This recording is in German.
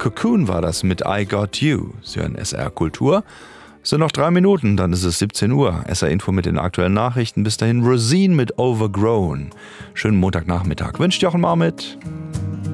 Cocoon war das mit I Got You. Sie hören SR Kultur. Es sind noch 3 Minuten, dann ist es 17 Uhr. SR Info mit den aktuellen Nachrichten. Bis dahin Rosine mit Overgrown. Schönen Montagnachmittag. Wünscht Jochen Marmit.